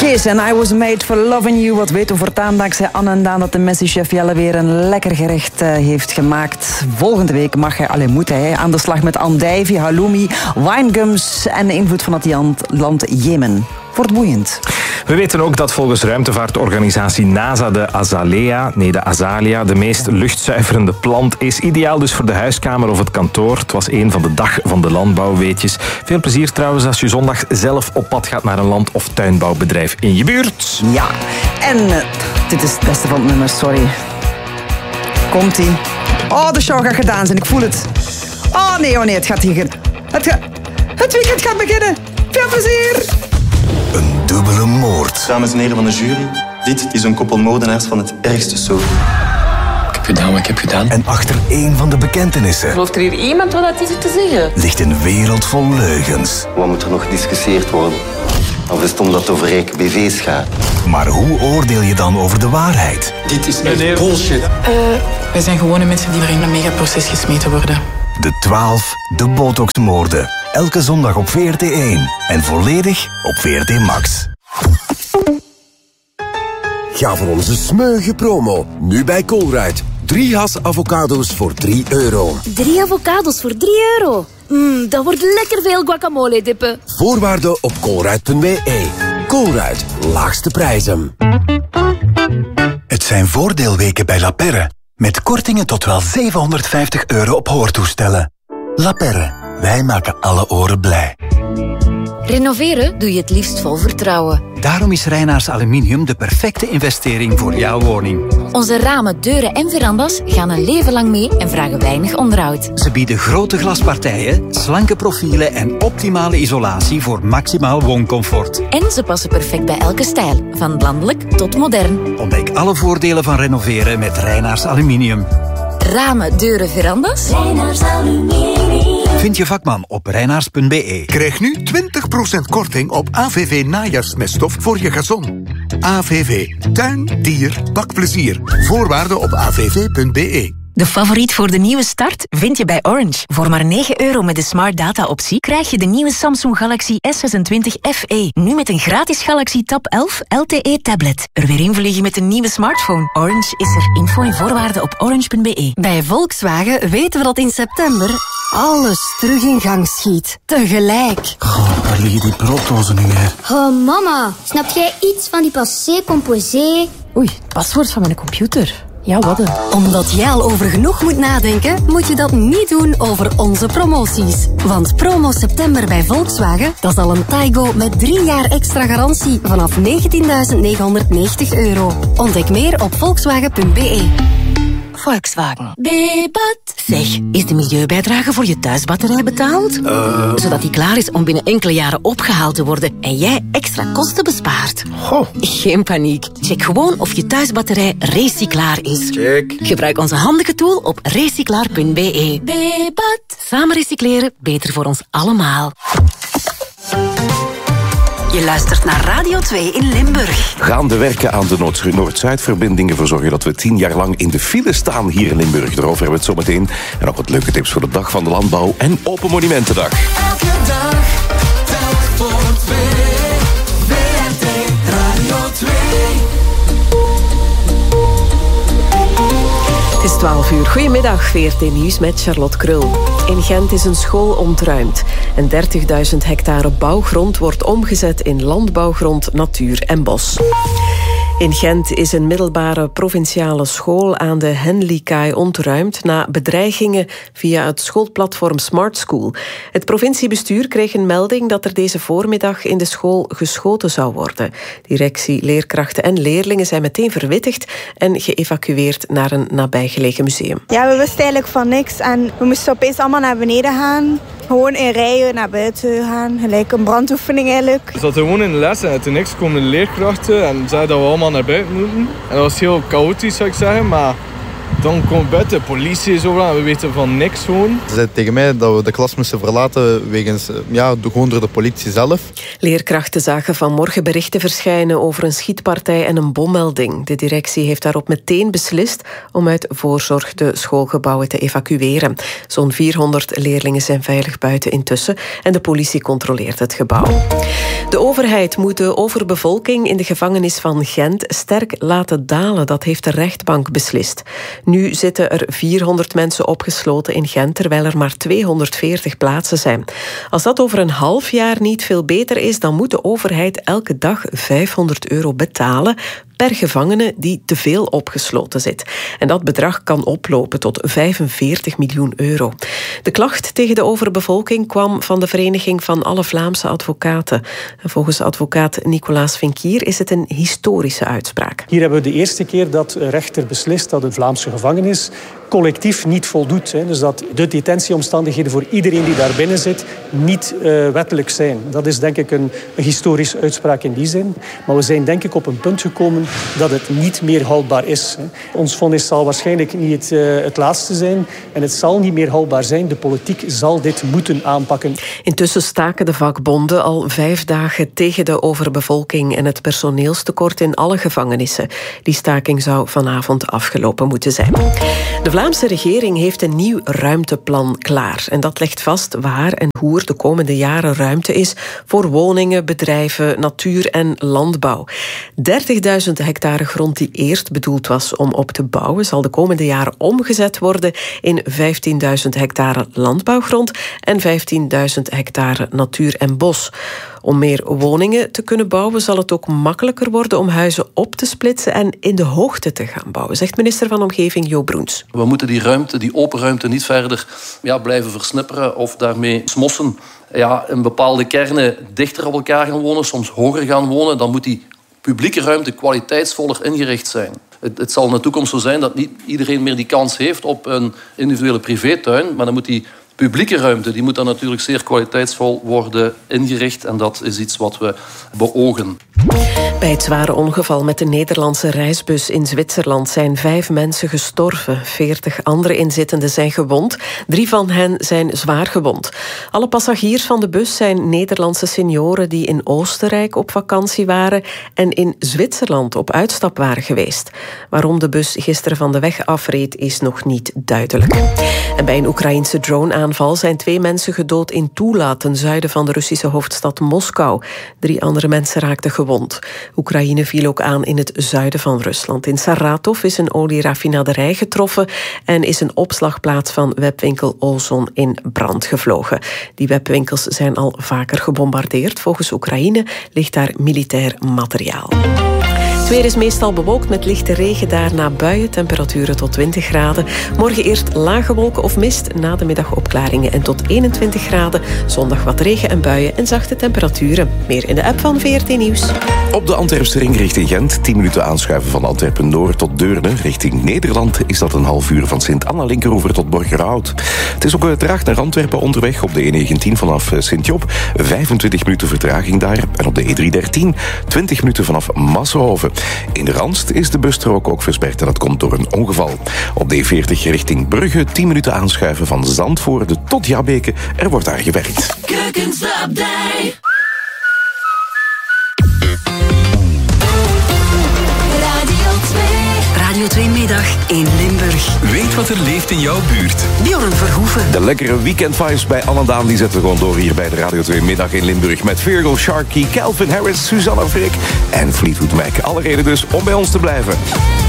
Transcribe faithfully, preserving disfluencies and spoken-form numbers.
Kiss en I Was Made for Loving You. Wat weten we voortaan dankzij Anne en Daan dat de Messi-chef Jelle weer een lekker gerecht uh, heeft gemaakt. Volgende week mag hij, alleen moet hij, aan de slag met andijvie, halloumi, winegums en de invloed van het land Jemen. Wordt boeiend. We weten ook dat volgens ruimtevaartorganisatie NASA de azalea, nee de azalia, de meest luchtzuiverende plant is. Ideaal dus voor de huiskamer of het kantoor. Het was een van de dag van de landbouwweetjes. Veel plezier trouwens als je zondag zelf op pad gaat naar een land- of tuinbouwbedrijf in je buurt. Ja, en uh, dit is het beste van het nummer, sorry. Komt-ie. Oh, de show gaat gedaan zijn, ik voel het. Oh nee, oh nee, het gaat hier... Het, ga, het weekend gaat beginnen. Veel plezier. Een dubbele moord. Dames en heren van de jury, dit is een koppel moordenaars van het ergste soort. Ik heb gedaan wat ik heb gedaan. En achter één van de bekentenissen... Gelooft er hier iemand wat dat is te zeggen? ...ligt een wereld vol leugens. Wat moet er nog gediscussieerd worden? Of is het omdat het over rijke B V's gaat? Maar hoe oordeel je dan over de waarheid? Dit is echt bullshit. Uh, wij zijn gewone mensen die er in een megaproces gesmeten worden. De twaalf, de botoxmoorden. Elke zondag op V R T één. En volledig op V R T Max. Ga voor onze smeuïge promo. Nu bij Colruyt. Drie has avocado's voor drie euro. Drie avocado's voor drie euro? Mmm, dat wordt lekker veel guacamole dippen. Voorwaarden op colruyt punt b e. Colruyt, laagste prijzen. Het zijn voordeelweken bij La Perre. Met kortingen tot wel zevenhonderdvijftig euro op hoortoestellen. La Perre, wij maken alle oren blij. Renoveren doe je het liefst vol vertrouwen. Daarom is Reinaars Aluminium de perfecte investering voor jouw woning. Onze ramen, deuren en verandas gaan een leven lang mee en vragen weinig onderhoud. Ze bieden grote glaspartijen, slanke profielen en optimale isolatie voor maximaal wooncomfort. En ze passen perfect bij elke stijl, van landelijk tot modern. Ontdek alle voordelen van renoveren met Reinaars Aluminium. Ramen, deuren, verandas? Reinaars Aluminium. Vind je vakman op reinaars punt b e. Krijg nu twintig procent korting op A V V najaarsmeststof voor je gazon. A V V. Tuin, dier, bakplezier. Voorwaarden op a v v punt b e. De favoriet voor de nieuwe start vind je bij Orange. Voor maar negen euro met de Smart Data optie krijg je de nieuwe Samsung Galaxy S zesentwintig F E. Nu met een gratis Galaxy Tab elf L T E tablet. Er weer invliegen met een nieuwe smartphone. Orange is er. Info en voorwaarden op orange punt b e. Bij Volkswagen weten we dat in september alles terug in gang schiet. Tegelijk. Goh, waar liggen die brooddozen nu weer? Oh mama, snap jij iets van die passé composé? Oei, paswoord van mijn computer. Ja, wat een. Omdat jij al over genoeg moet nadenken, moet je dat niet doen over onze promoties. Want promo september bij Volkswagen, dat is al een Taigo met drie jaar extra garantie vanaf negentienduizend negenhonderdnegentig euro. Ontdek meer op volkswagen punt b e. Volkswagen. Debat. Zeg, is de milieubijdrage voor je thuisbatterij betaald? Uh. Zodat die klaar is om binnen enkele jaren opgehaald te worden en jij extra kosten bespaart. Goh. Geen paniek. Check gewoon of je thuisbatterij recyclaar is. Check. Gebruik onze handige tool op recyclaar punt b e. Debat. Samen recycleren, beter voor ons allemaal. Je luistert naar Radio twee in Limburg. Gaande werken aan de Noord-Zuid-verbindingen voor zorgen dat we tien jaar lang in de file staan hier in Limburg. Daarover hebben we het zo meteen. En ook wat leuke tips voor de Dag van de Landbouw en Open Monumentendag. Elke dag, telk voor twee. V R T Radio twee. Het is twaalf uur. Goedemiddag, V R T Nieuws met Charlotte Krul. In Gent is een school ontruimd. En dertigduizend hectare bouwgrond wordt omgezet in landbouwgrond, natuur en bos. In Gent is een middelbare provinciale school aan de Henlikaai ontruimd na bedreigingen via het schoolplatform Smart School. Het provinciebestuur kreeg een melding dat er deze voormiddag in de school geschoten zou worden. Directie, leerkrachten en leerlingen zijn meteen verwittigd en geëvacueerd naar een nabijgelegen museum. Ja, we wisten eigenlijk van niks en we moesten opeens allemaal naar beneden gaan. Gewoon in rijen naar buiten gaan, gelijk een brandoefening eigenlijk. We zaten gewoon in de les en toen niks komen de leerkrachten en zeiden dat we allemaal naar buiten moeten. En dat was heel chaotisch, zou ik zeggen, maar Dan komt buiten de politie zo en we weten van niks gewoon. Ze zeiden tegen mij dat we de klas moesten verlaten wegens, ja, gewoon door de politie zelf. Leerkrachten zagen vanmorgen berichten verschijnen over een schietpartij en een bommelding. De directie heeft daarop meteen beslist om uit voorzorg de schoolgebouwen te evacueren. Zo'n vierhonderd leerlingen zijn veilig buiten intussen en de politie controleert het gebouw. De overheid moet de overbevolking in de gevangenis van Gent sterk laten dalen. Dat heeft de rechtbank beslist. Nu zitten er vierhonderd mensen opgesloten in Gent, terwijl er maar tweehonderdveertig plaatsen zijn. Als dat over een half jaar niet veel beter is, dan moet de overheid elke dag vijfhonderd euro betalen per gevangene die te veel opgesloten zit. En dat bedrag kan oplopen tot vijfenveertig miljoen euro. De klacht tegen de overbevolking kwam van de Vereniging van alle Vlaamse advocaten. En volgens advocaat Nicolaas Vinkier is het een historische uitspraak. Hier hebben we de eerste keer dat een rechter beslist dat een Vlaamse gevangenis collectief niet voldoet. Dus dat de detentieomstandigheden voor iedereen die daar binnen zit niet uh, wettelijk zijn. Dat is denk ik een, een historische uitspraak in die zin. Maar we zijn denk ik op een punt gekomen dat het niet meer houdbaar is. Ons vonnis zal waarschijnlijk niet het, uh, het laatste zijn. En het zal niet meer houdbaar zijn. De politiek zal dit moeten aanpakken. Intussen staken de vakbonden al vijf dagen tegen de overbevolking en het personeelstekort in alle gevangenissen. Die staking zou vanavond afgelopen moeten zijn. De De Vlaamse regering heeft een nieuw ruimteplan klaar. En dat legt vast waar en hoe er de komende jaren ruimte is voor woningen, bedrijven, natuur en landbouw. dertigduizend hectare grond die eerst bedoeld was om op te bouwen, zal de komende jaren omgezet worden in vijftienduizend hectare landbouwgrond en vijftienduizend hectare natuur en bos. Om meer woningen te kunnen bouwen zal het ook makkelijker worden om huizen op te splitsen en in de hoogte te gaan bouwen, zegt minister van Omgeving Jo Broens. We moeten die ruimte, die open ruimte, niet verder ja, blijven versnipperen of daarmee smossen. Ja, in bepaalde kernen dichter op elkaar gaan wonen, soms hoger gaan wonen. Dan moet die publieke ruimte kwaliteitsvoller ingericht zijn. Het, het zal in de toekomst zo zijn dat niet iedereen meer die kans heeft op een individuele privétuin, maar dan moet die publieke ruimte, die moet dan natuurlijk zeer kwaliteitsvol worden ingericht. En dat is iets wat we beogen. Bij het zware ongeval met de Nederlandse reisbus in Zwitserland zijn vijf mensen gestorven. Veertig andere inzittenden zijn gewond. Drie van hen zijn zwaar gewond. Alle passagiers van de bus zijn Nederlandse senioren die in Oostenrijk op vakantie waren en in Zwitserland op uitstap waren geweest. Waarom de bus gisteren van de weg afreed is nog niet duidelijk. En bij een Oekraïense drone-aanval zijn twee mensen gedood in Tula, ten zuiden van de Russische hoofdstad Moskou. Drie andere mensen raakten gewond. Oekraïne viel ook aan in het zuiden van Rusland. In Saratov is een olieraffinaderij getroffen en is een opslagplaats van webwinkel Ozon in brand gevlogen. Die webwinkels zijn al vaker gebombardeerd. Volgens Oekraïne ligt daar militair materiaal. Het weer is meestal bewolkt met lichte regen, daarna buien, temperaturen tot twintig graden. Morgen eerst lage wolken of mist, na de middag opklaringen en tot eenentwintig graden. Zondag wat regen en buien en zachte temperaturen. Meer in de app van V R T Nieuws. Op de Antwerpse ring richting Gent, tien minuten aanschuiven van Antwerpen-Noord tot Deurne. Richting Nederland is dat een half uur van Sint-Anna-Linkeroever tot Borgerhout. Het is ook traag naar Antwerpen onderweg op de E negentien vanaf Sint-Job. vijfentwintig minuten vertraging daar. En op de E driehonderddertien twintig minuten vanaf Massenhoven. In de Randst is de busstrook ook versperd en dat komt door een ongeval. Op de E veertig richting Brugge, tien minuten aanschuiven van Zandvoorde tot Jabbeke. Er wordt daar gewerkt. Keukenslapdij. Radio twee Middag in Limburg. Weet wat er leeft in jouw buurt. Bjorn Verhoeven. De lekkere weekendvibes bij Anne Daan die zetten we gewoon door hier bij de Radio twee Middag in Limburg. Met Virgil Sharkey, Calvin Harris, Susanna Frik en Fleetwood Mac. Alle reden dus om bij ons te blijven.